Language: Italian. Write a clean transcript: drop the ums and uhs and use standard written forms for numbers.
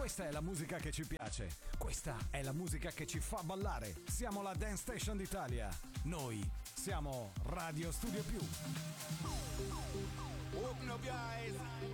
Questa è la musica che ci piace. Questa è la musica che ci fa ballare. Siamo la Dance Station d'Italia. Noi siamo Radio Studio Più. Open up your eyes.